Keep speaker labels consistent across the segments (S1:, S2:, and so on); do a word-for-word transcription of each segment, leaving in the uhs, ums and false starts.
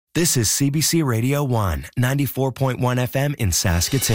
S1: This is C B C Radio one, ninety-four point one F M in Saskatoon.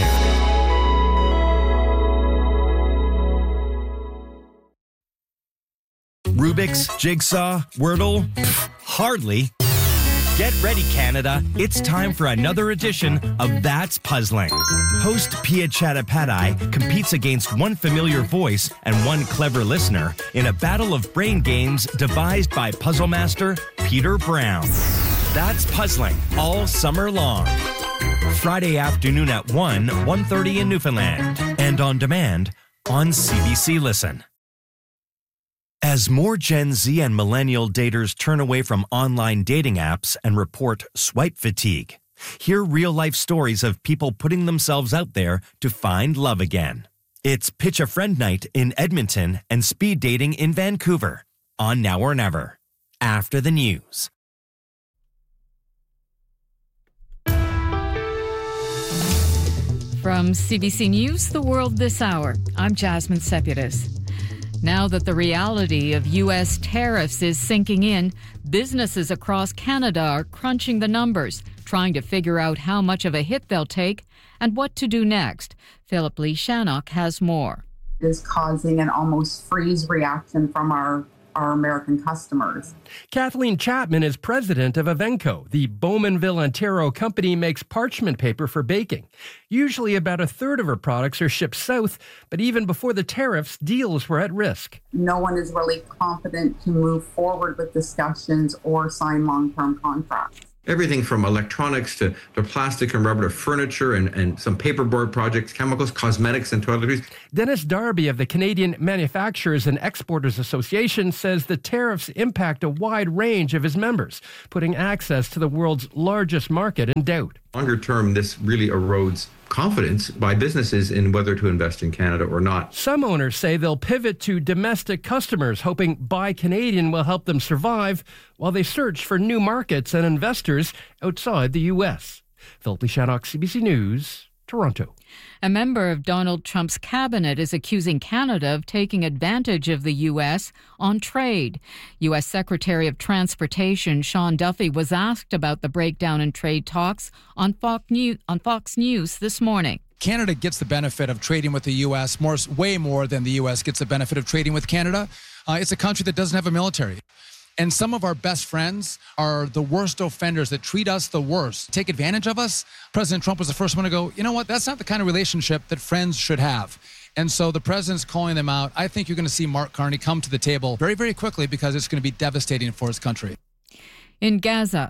S1: Rubik's, Jigsaw, Wordle? Pfft, hardly. Get ready, Canada. It's time for another edition of That's Puzzling. Host Pia Chattopadhyay competes against one familiar voice and one clever listener in a battle of brain games devised by puzzle master Peter Brown. That's Puzzling all summer long. Friday afternoon at one, one thirty in Newfoundland. And on demand on C B C Listen. As more Gen Z and millennial daters turn away from online dating apps and report swipe fatigue, hear real-life stories of people putting themselves out there to find love again. It's Pitch a Friend Night in Edmonton and speed dating in Vancouver on Now or Never. After the news.
S2: From C B C News, The World This Hour, I'm Jasmine Seputis. Now that the reality of U S tariffs is sinking in, businesses across Canada are crunching the numbers, trying to figure out how much of a hit they'll take and what to do next. Philip Lee Shannock has more.
S3: It is causing an almost freeze reaction from our our American customers.
S4: Kathleen Chapman is president of Avenco. The Bowmanville, Ontario company makes parchment paper for baking. Usually about a third of her products are shipped south, but even before the tariffs, deals were at risk.
S3: No one is really confident to move forward with discussions or sign long-term contracts.
S5: Everything from electronics to, to plastic and rubber to furniture and, and some paperboard projects, chemicals, cosmetics, and toiletries.
S4: Dennis Darby of the Canadian Manufacturers and Exporters Association says the tariffs impact a wide range of his members, putting access to the world's largest market in doubt.
S5: Longer term, this really erodes confidence by businesses in whether to invest in Canada or not.
S4: Some owners say they'll pivot to domestic customers, hoping Buy Canadian will help them survive while they search for new markets and investors outside the U S. Philip Lee Shannock, C B C News, Toronto.
S2: A member of Donald Trump's cabinet is accusing Canada of taking advantage of the U S on trade. U S Secretary of Transportation Sean Duffy was asked about the breakdown in trade talks on Fox News, on Fox News this morning.
S6: Canada gets the benefit of trading with the U S more, way more than the U S gets the benefit of trading with Canada. Uh, it's a country that doesn't have a military. And some of our best friends are the worst offenders that treat us the worst, take advantage of us. President Trump was the first one to go, you know what, that's not the kind of relationship that friends should have. And so the president's calling them out. I think you're going to see Mark Carney come to the table very, very quickly because it's going to be devastating for his country.
S2: In Gaza,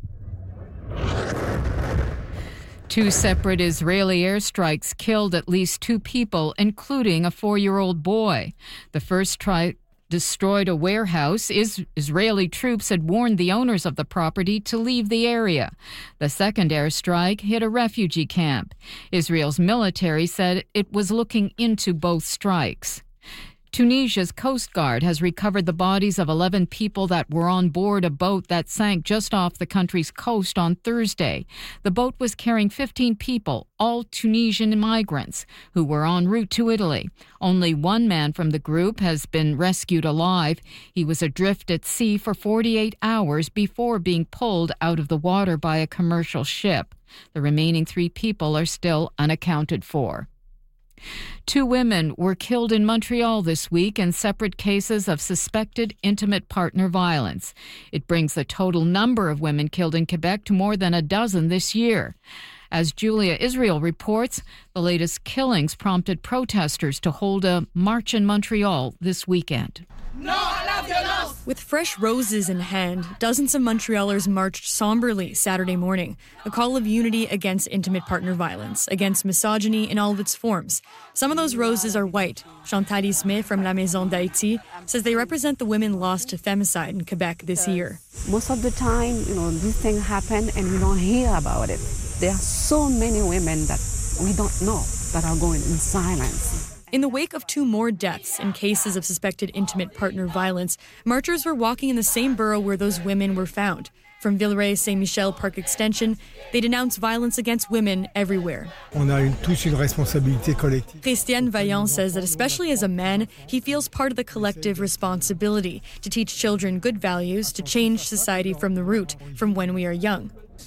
S2: two separate Israeli airstrikes killed at least two people, including a four-year-old boy. The first strike destroyed a warehouse. Is Israeli troops had warned the owners of the property to leave the area. The second airstrike hit a refugee camp. Israel's military said it was looking into both strikes. Tunisia's Coast Guard has recovered the bodies of eleven people that were on board a boat that sank just off the country's coast on Thursday. The boat was carrying fifteen people, all Tunisian migrants, who were en route to Italy. Only one man from the group has been rescued alive. He was adrift at sea for forty-eight hours before being pulled out of the water by a commercial ship. The remaining three people are still unaccounted for. Two women were killed in Montreal this week in separate cases of suspected intimate partner violence. It brings the total number of women killed in Quebec to more than a dozen this year. As Julia Israel reports, the latest killings prompted protesters to hold a march in Montreal this weekend.
S7: With fresh roses in hand, dozens of Montrealers marched somberly Saturday morning, a call of unity against intimate partner violence, against misogyny in all of its forms. Some of those roses are white. Chantal Smith from La Maison d'Haïti says they represent the women lost to femicide in Quebec this year.
S8: Most of the time, you know, these things happen and we don't hear about it. There are so many women that we don't know that are going in silence.
S7: In the wake of two more deaths in cases of suspected intimate partner violence, marchers were walking in the same borough where those women were found. From Villeray-Saint-Michel Park Extension, they denounced violence against women everywhere.
S9: On a tous une responsabilité collective.
S7: Christian Vaillant says that especially as a man, he feels part of the collective responsibility to teach children good values, to change society from the root, from when we are young.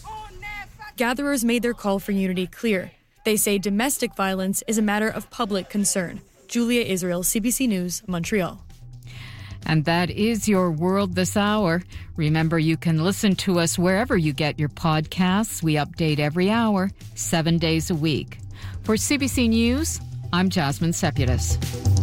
S7: Gatherers made their call for unity clear. They say domestic violence is a matter of public concern. Julia Israel, C B C News, Montreal.
S2: And that is your world this hour. Remember, you can listen to us wherever you get your podcasts. We update every hour, seven days a week. For C B C News, I'm Jasmine Seputis.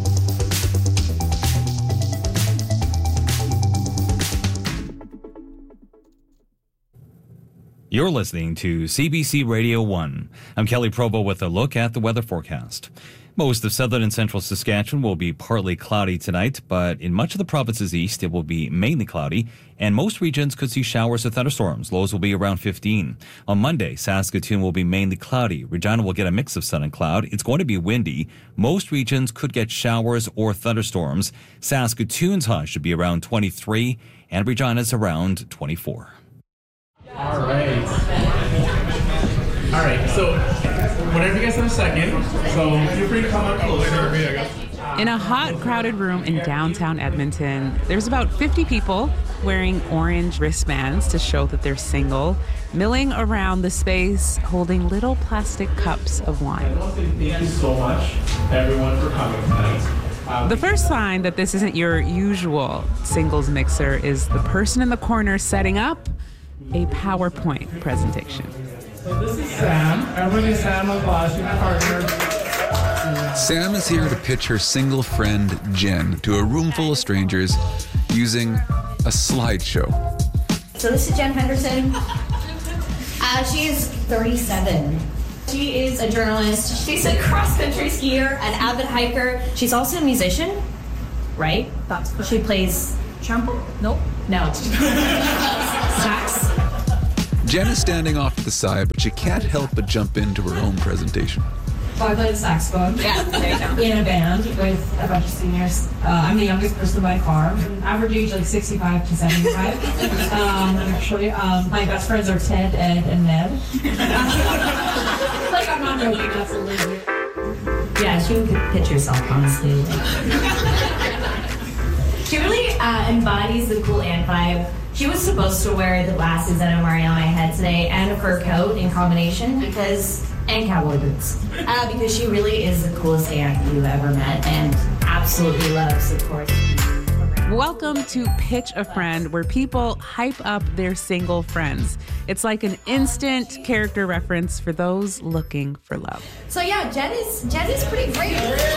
S10: You're listening to C B C Radio one. I'm Kelly Provo with a look at the weather forecast. Most of southern and central Saskatchewan will be partly cloudy tonight, but in much of the province's east, it will be mainly cloudy, and most regions could see showers or thunderstorms. Lows will be around fifteen. On Monday, Saskatoon will be mainly cloudy. Regina will get a mix of sun and cloud. It's going to be windy. Most regions could get showers or thunderstorms. Saskatoon's high should be around twenty-three, and Regina's around twenty-four.
S11: All right. All right, so whenever you guys have a second, so feel free to come up closer.
S12: In a hot, crowded room in downtown Edmonton, there's about fifty people wearing orange wristbands to show that they're single, milling around the space, holding little plastic cups of wine.
S11: Thank you so much, everyone, for coming tonight. Um,
S12: the first sign that this isn't your usual singles mixer is the person in the corner setting up a PowerPoint presentation.
S11: So this is Sam. Everybody, Sam O'Glashy, my partner.
S13: Sam is here to pitch her single friend, Jen, to a room full of strangers using a slideshow.
S14: So this is Jen Henderson. Uh, she is thirty-seven. She is a journalist. She's a cross-country skier, an avid hiker. She's also a musician, right? She plays trumpet? Nope. No. Sax.
S13: Jen is standing off to the side, but she can't help but jump into her own presentation.
S15: So I play the saxophone. Yeah, there you go. In a band with a bunch of seniors. Uh, I'm the youngest person by far. Average age like sixty-five to seventy-five. um, actually, um, my best friends are Ted, Ed, and Ned. Like I'm not joking. That's a legit.
S14: Yeah, she could pitch herself, honestly. She really uh, embodies the cool Anne vibe. She was supposed to wear the glasses that I'm wearing on my head today and a fur coat in combination because, and cowboy boots, uh, because she really is the coolest aunt you've ever met and absolutely loves, of course.
S12: Welcome to Pitch a Friend, where people hype up their single friends. It's like an instant character reference for those looking for love.
S14: So yeah, Jen is Jen is pretty great.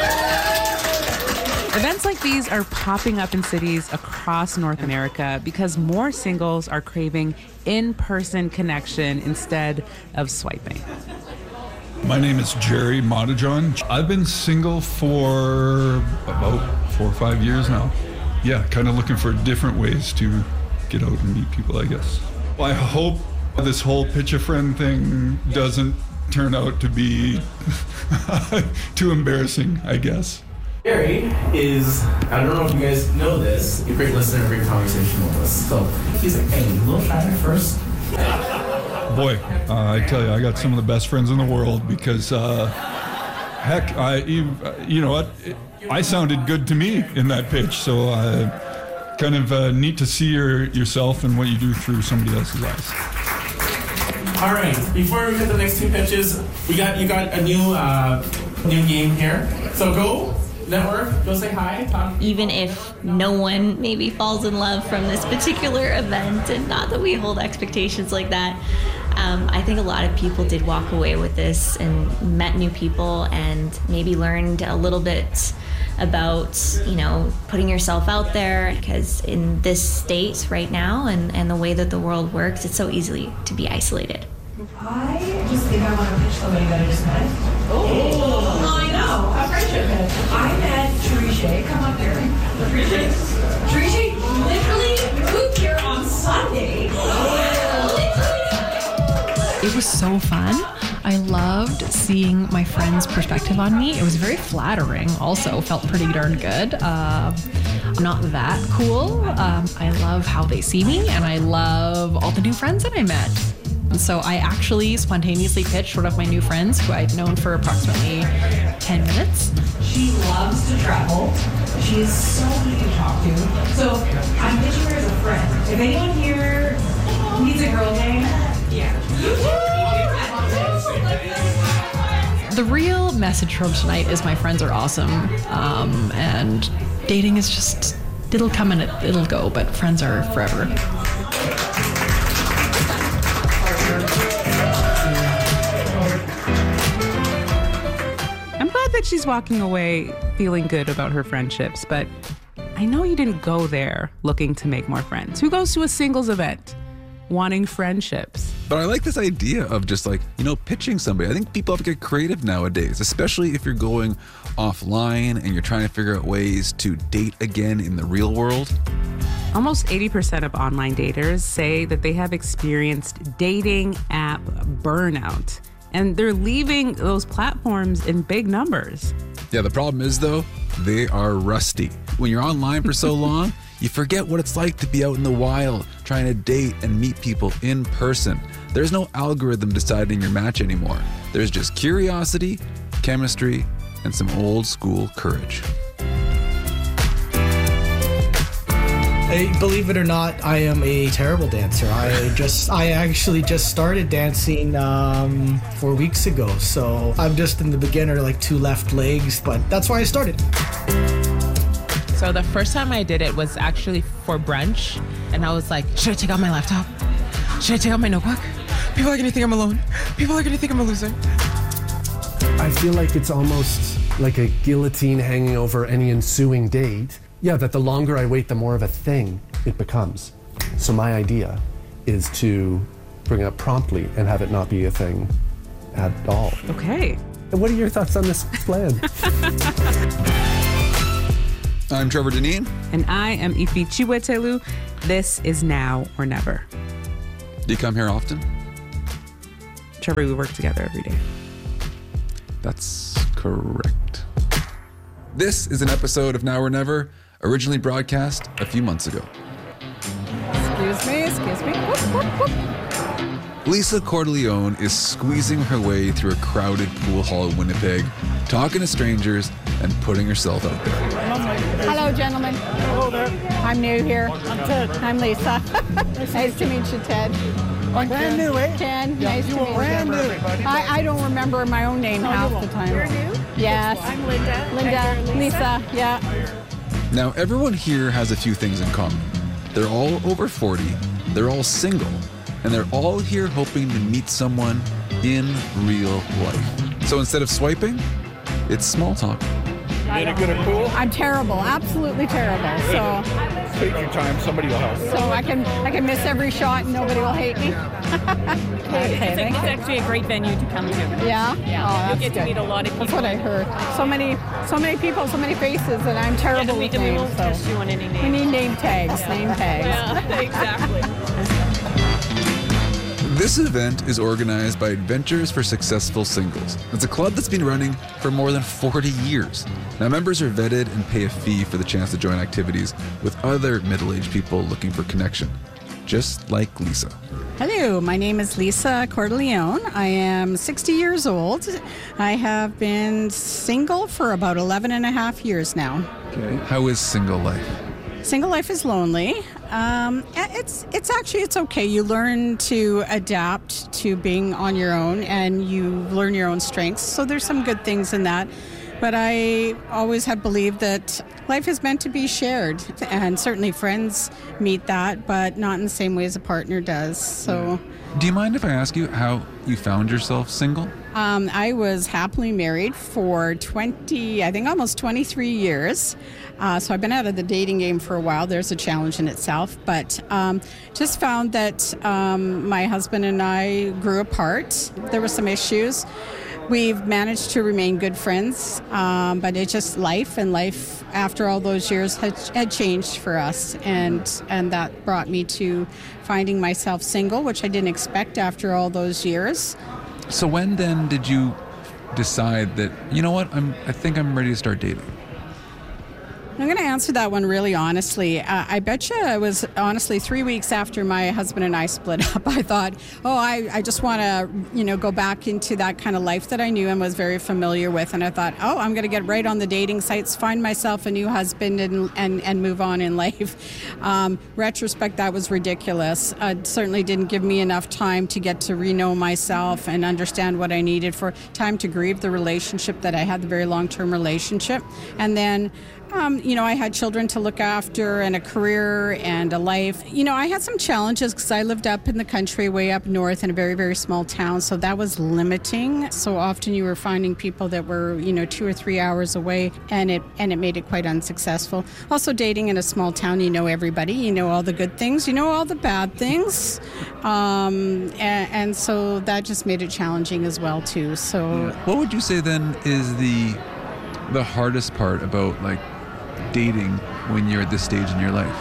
S12: Events like these are popping up in cities across North America because more singles are craving in-person connection instead of swiping.
S16: My name is Jerry Mottajon. I've been single for about four or five years now. Yeah, kind of looking for different ways to get out and meet people, I guess. Well, I hope this whole pitch a friend thing doesn't turn out to be too embarrassing, I guess.
S11: Jerry is, I don't know if you guys know this, a great listener, great conversation with us. So he's like, hey, a little shy at first.
S16: Boy, uh, I tell you, I got some of the best friends in the world because, uh, heck, I, you know what, I sounded good to me in that pitch. So uh, kind of uh, neat to see your, yourself and what you do through somebody else's eyes.
S11: All right, before we get the next two pitches, we got you got a new uh, new game here. So go. Network, go say hi. Talk.
S14: Even if no one maybe falls in love from this particular event, and not that we hold expectations like that, um, I think a lot of people did walk away with this and met new people and maybe learned a little bit about, you know, putting yourself out there, because in this state right now and, and the way that the world works, it's so easy to be isolated.
S15: I just think I want to pitch somebody that I just met. Oh, oh I know. A friendship pitch. I met Trisha. Come up here. Trisha. Trisha literally moved here on Sunday.
S17: It was so fun. I loved seeing my friend's perspective on me. It was very flattering. Also felt pretty darn good. Uh, I'm not that cool. Um, I love how they see me, and I love all the new friends that I met. And so I actually spontaneously pitched one of my new friends who I'd known for approximately ten minutes.
S15: She loves to travel. She's so easy to talk to. So I'm pitching her as a friend. If anyone here needs a girl gang, yeah.
S17: The real message from tonight is my friends are awesome, um, and dating is just, it'll come and it, it'll go, but friends are forever.
S12: I'm glad that she's walking away feeling good about her friendships, but I know you didn't go there looking to make more friends. Who goes to a singles event wanting friendships?
S13: But I like this idea of just like, you know, pitching somebody. I think people have to get creative nowadays, especially if you're going offline and you're trying to figure out ways to date again in the real world.
S12: Almost eighty percent of online daters say that they have experienced dating app burnout, and they're leaving those platforms in big numbers.
S13: Yeah, the problem is, though, they are rusty. When you're online for so long, you forget what it's like to be out in the wild, trying to date and meet people in person. There's no algorithm deciding your match anymore. There's just curiosity, chemistry, and some old school courage.
S18: Hey, believe it or not, I am a terrible dancer. I just, I actually just started dancing um, four weeks ago. So I'm just in the beginner, like two left legs, but that's why I started.
S19: So the first time I did it was actually for brunch, and I was like, should I take out my laptop? Should I take out my notebook? People are gonna think I'm alone. People are gonna think I'm a loser.
S20: I feel like it's almost like a guillotine hanging over any ensuing date. Yeah, that the longer I wait, the more of a thing it becomes. So my idea is to bring it up promptly and have it not be a thing at all.
S12: Okay.
S20: And what are your thoughts on this plan?
S13: I'm Trevor Deneen.
S12: And I am Ifi Chiwetelu. This is Now or Never.
S13: Do you come here often?
S12: Trevor, we work together every day.
S13: That's correct. This is an episode of Now or Never, originally broadcast a few months ago.
S21: Excuse me, excuse me. Whoop, whoop, whoop.
S13: Lisa Cordelleone is squeezing her way through a crowded pool hall in Winnipeg, talking to strangers and putting herself out there.
S21: Hello, gentlemen. Hello there. I'm new here. I'm Ted. I'm Lisa. Nice to meet you, Ted.
S22: I'm brand new, eh?
S21: Ken,
S22: Yeah,
S21: nice
S22: you
S21: to
S22: are
S21: meet
S22: brand
S21: you.
S22: new.
S21: I, I don't remember my own name
S22: No,
S21: half
S22: you
S21: the
S22: won't.
S21: time.
S22: You're new?
S21: Yes.
S22: I'm Linda.
S21: Linda,
S22: And you're
S21: Lisa.
S22: Lisa.
S21: yeah.
S13: Now, everyone here has a few things in common. They're all over forty, they're all single, and they're all here hoping to meet someone in real life. So instead of swiping, it's small talk.
S22: Any good at pool?
S21: I'm terrible, absolutely terrible. So,
S22: Take your time, somebody will help.
S21: so I can I can miss every shot and nobody will hate me. Okay,
S23: It's, a,
S21: thank
S23: it's
S21: you.
S23: actually a great venue to come to.
S21: Yeah?
S23: Yeah.
S21: Oh,
S23: You'll
S21: that's
S23: get to
S21: good.
S23: meet a lot of people.
S21: That's what I heard. So many, so many people, so many faces, and I'm terrible
S23: Yeah, and we,
S21: with
S23: and we
S21: names.
S23: won't
S21: so.
S23: test you on any names.
S21: We need name tags,
S23: Yeah.
S21: name tags.
S23: Yeah, exactly.
S13: This event is organized by Adventures for Successful Singles. It's a club that's been running for more than forty years. Now, members are vetted and pay a fee for the chance to join activities with other middle-aged people looking for connection, just like Lisa.
S24: Hello, my name is Lisa Cordelleone. I am sixty years old. I have been single for about eleven and a half years now.
S13: Okay. How is single life?
S24: Single life is lonely. Um, it's it's actually it's okay. You learn to adapt to being on your own, and you learn your own strengths. So there's some good things in that. But I always have believed that life is meant to be shared, and certainly friends meet that, but not in the same way as a partner does. So.
S13: Do you mind if I ask you how you found yourself single?
S24: Um, I was happily married for twenty, I think almost twenty-three years. Uh, so I've been out of the dating game for a while. There's a challenge in itself, but um, just found that um, my husband and I grew apart. There were some issues. We've managed to remain good friends, um, but it's just life, and life after all those years had, had changed for us, and and that brought me to finding myself single, which I didn't expect after all those years.
S13: So when then did you decide that, you know what, I'm, I think I'm ready to start dating?
S24: I'm going to answer that one really honestly. Uh, I bet you it was honestly three weeks after my husband and I split up. I thought, oh, I, I just want to, you know, go back into that kind of life that I knew and was very familiar with. And I thought, oh, I'm going to get right on the dating sites, find myself a new husband and and, and move on in life. Um, retrospect, that was ridiculous. Uh, it certainly didn't give me enough time to get to re-know myself and understand what I needed for time to grieve the relationship that I had, the very long-term relationship. And then Um, you know, I had children to look after and a career and a life. You know, I had some challenges because I lived up in the country, way up north in a very, very small town. So that was limiting. So often you were finding people that were, you know, two or three hours away, and it and it made it quite unsuccessful. Also, dating in a small town, you know everybody. You know all the good things. You know all the bad things. Um, and, and so that just made it challenging as well, too. So
S13: what would you say then is the the hardest part about, like, dating when you're at this stage in your life?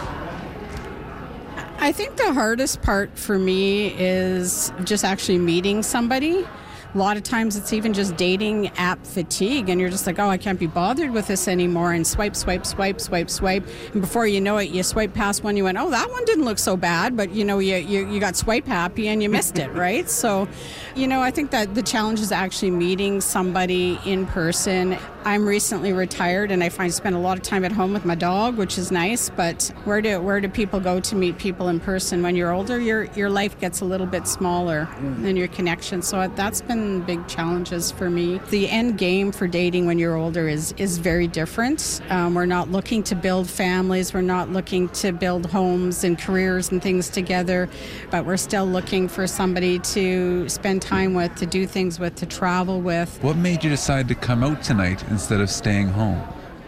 S24: I think the hardest part for me is just actually meeting somebody. A lot of times it's even just dating app fatigue, and you're just like, oh, I can't be bothered with this anymore, and swipe, swipe, swipe, swipe, swipe, and before you know it, you swipe past one, you went, oh, that one didn't look so bad, but you know, you, you, you got swipe happy and you missed it, right? So, you know, I think that the challenge is actually meeting somebody in person. I'm recently retired, and I find I spend a lot of time at home with my dog, which is nice, but where do where do people go to meet people in person? When you're older, your your life gets a little bit smaller and your connection. So that's been big challenges for me. The end game for dating when you're older is, is very different. Um, we're not looking to build families. We're not looking to build homes and careers and things together, but we're still looking for somebody to spend time with, to do things with, to travel with.
S13: What made you decide to come out tonight instead of staying home?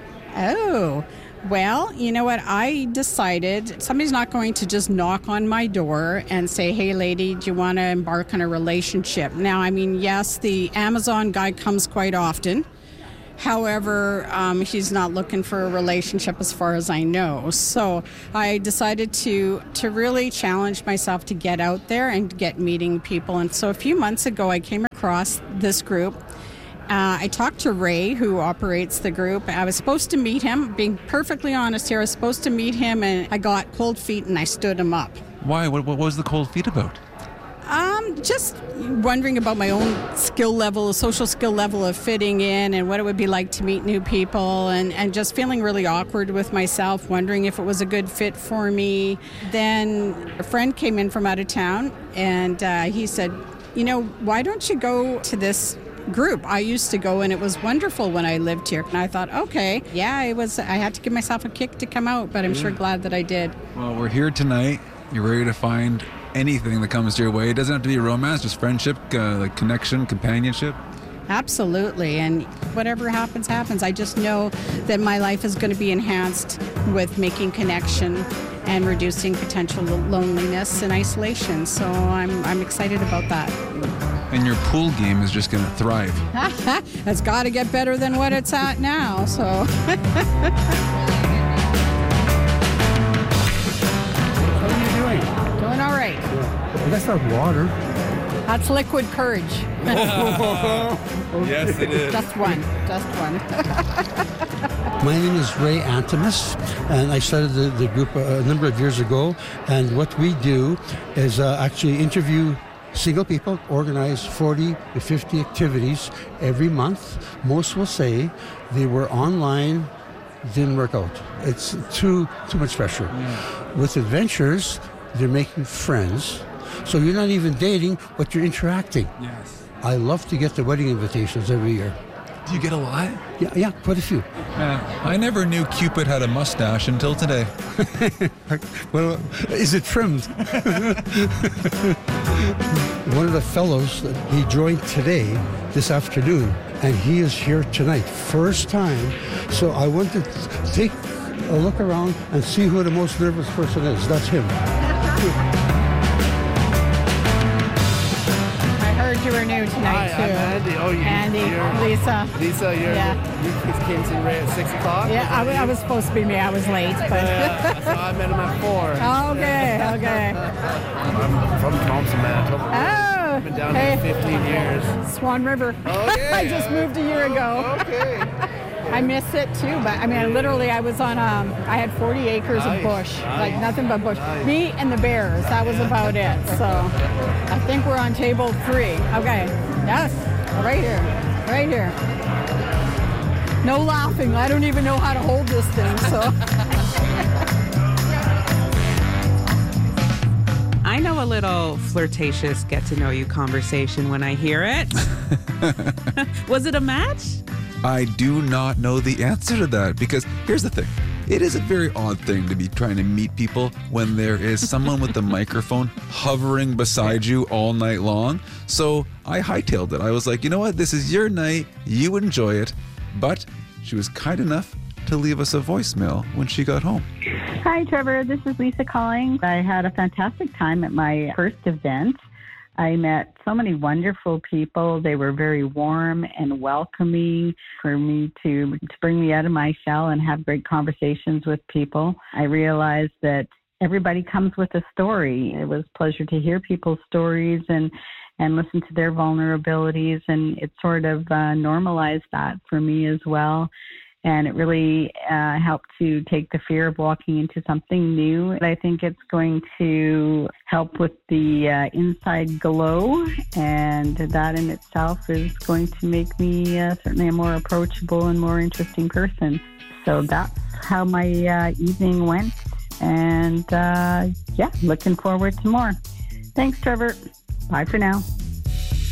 S24: Oh, well, you know what? I decided somebody's not going to just knock on my door and say, hey, lady, do you want to embark on a relationship? Now, I mean, yes, the Amazon guy comes quite often. However, um, he's not looking for a relationship as far as I know. So I decided to to really challenge myself to get out there and get meeting people. And so a few months ago, I came across this group. Uh, I talked to Ray, who operates the group. I was supposed to meet him. Being perfectly honest here, I was supposed to meet him, and I got cold feet, and I stood him up.
S13: Why? What, what was the cold feet about?
S24: Um, just wondering about my own skill level, social skill level of fitting in, and what it would be like to meet new people, and, and just feeling really awkward with myself, wondering if it was a good fit for me. Then a friend came in from out of town, and uh, he said, you know, why don't you go to this group? I used to go, and it was wonderful when I lived here. And I thought, okay, yeah, it was. I had to give myself a kick to come out, but I'm sure glad that I did.
S13: Well, we're here tonight. You're ready to find anything that comes your way. It doesn't have to be romance, just friendship, uh, like connection, companionship.
S24: Absolutely, and whatever happens, happens. I just know that my life is going to be enhanced with making connection and reducing potential loneliness and isolation. So I'm I'm excited about that.
S13: And your pool game is just going to thrive.
S24: It's got to get better than what it's at now. So.
S9: How are you doing?
S24: Doing all right.
S9: Well, that's not water.
S24: That's liquid courage.
S13: Yes, it is.
S24: Just one. Just one.
S1: My name is Ray Antimus, and I started the, the group a, a number of years ago. And what we do is uh, actually interview single people, organize forty to fifty activities every month. Most will say they were online, didn't work out. It's too too much pressure. Yeah. With adventures, they're making friends. So you're not even dating, but you're interacting.
S13: Yes.
S1: I love to get the wedding invitations every year.
S13: Do you get a lot?
S1: Yeah, yeah, quite a few.
S13: Man, I never knew Cupid had a mustache until today.
S1: Well, is it trimmed? One of the fellows, he joined today, this afternoon, and he is here tonight, first time. So I want to take a look around and see who the most nervous person is. That's him.
S21: You were new tonight,
S22: Hi,
S21: too.
S22: I'm Andy. Oh, you,
S21: Andy,
S22: you're,
S21: Lisa.
S22: Lisa, you're,
S21: yeah.
S22: you came to Ray at six o'clock?
S21: Yeah, I, I was supposed to be me. I was late, but...
S22: Yeah, so I met him at four.
S21: Okay, okay.
S22: I'm from Thompson, Manitoba.
S21: Oh,
S22: I've been down
S21: hey.
S22: here fifteen years.
S21: Swan River.
S22: Okay.
S21: I just moved a year ago.
S22: Okay.
S21: I miss it too, but I mean, I literally, I was on, um, I had forty acres
S22: Nice,
S21: of bush,
S22: nice,
S21: like nothing but bush.
S22: nice.
S21: Me and the bears, that was about it. So I think we're on table three. Okay, yes, right here, right here. No laughing, I don't even know how to hold this thing, so.
S12: I know a little flirtatious get to know you conversation when I hear it. Was it a match?
S13: I do not know the answer to that because here's the thing. It is a very odd thing to be trying to meet people when there is someone with a microphone hovering beside you all night long. So I hightailed it. I was like, you know what? This is your night. You enjoy it. But she was kind enough to leave us a voicemail when she got home.
S3: Hi, Trevor. This is Lisa calling. I had a fantastic time at my first event. I met so many wonderful people. They were very warm and welcoming for me to, to bring me out of my shell and have great conversations with people. I realized that everybody comes with a story. It was a pleasure to hear people's stories and, and listen to their vulnerabilities, and it sort of uh, normalized that for me as well. And it really uh, helped to take the fear of walking into something new. I think it's going to help with the uh, inside glow, and that in itself is going to make me uh, certainly a more approachable and more interesting person. So that's how my uh, evening went. And uh, yeah, looking forward to more. Thanks, Trevor. Bye for now.